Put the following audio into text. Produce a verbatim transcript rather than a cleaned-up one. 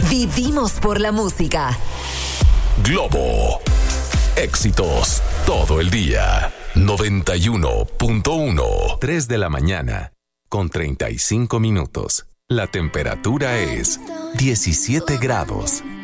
Vivimos por la música. Globo. Éxitos todo el día. noventa y uno punto uno. tres de la mañana con treinta y cinco minutos. La temperatura es diecisiete grados.